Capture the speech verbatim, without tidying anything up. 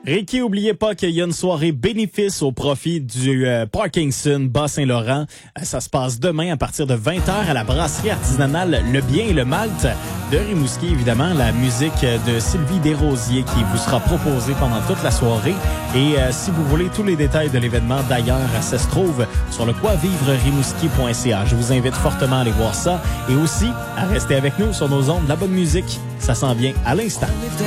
Ricky, oubliez pas qu'il y a une soirée bénéfice au profit du euh, Parkinson Bas-Saint-Laurent. Euh, ça se passe demain à partir de vingt heures à la brasserie artisanale Le Bien et le Malte de Rimouski. Évidemment, la musique de Sylvie Desrosiers qui vous sera proposée pendant toute la soirée. Et euh, si vous voulez tous les détails de l'événement d'ailleurs, ça se trouve sur le quoi vivre rimouski point c a. Je vous invite fortement à aller voir ça et aussi à rester avec nous sur nos ondes. La bonne musique, ça s'en vient à l'instant.